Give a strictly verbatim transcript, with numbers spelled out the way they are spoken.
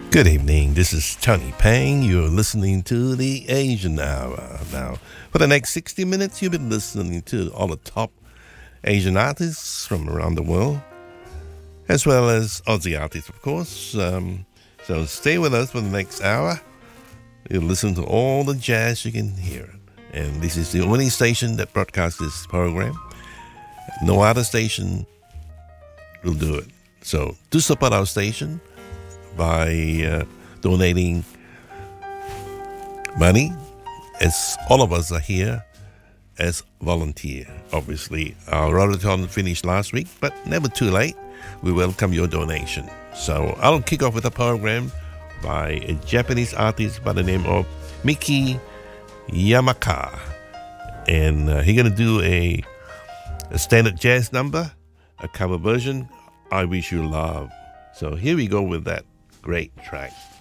Good evening. This is Tony Pang. You're listening to the Asian Hour. Now, for the next sixty minutes, you've been listening to all the top Asian artists from around the world, as well as Aussie artists, of course. Um, so stay with us for the next hour. You'll listen to all the jazz you can hear. And this is the only station that broadcasts this program. No other station will do it. So do support our station by uh, donating money, as all of us are here as volunteer. Obviously, our Rototon finished last week, but never too late. We welcome your donation. So I'll kick off with a program by a Japanese artist by the name of Miki Yamaka. And uh, he's going to do a, a standard jazz number, a cover version, I Wish You Love. So here we go with that great track.